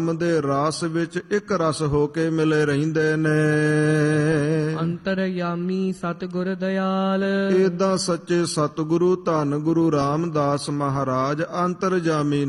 ਦੇ ਰਸ ਵਿੱਚ ਇੱਕ ਰਸ ਹੋ ਕੇ ਮਿਲੇ ਰਹਿੰਦੇ ਨੇ। ਅੰਤਰਯਾਮੀ ਸਤਿਗੁਰ ਦਇਆਲ, ਏਦਾਂ ਸੱਚੇ ਸਤਿਗੁਰੂ ਧੰਨ ਗੁਰੂ ਰਾਮਦਾਸ ਮਹਾਰਾਜ ਅੰਤਰਜਾਮੀ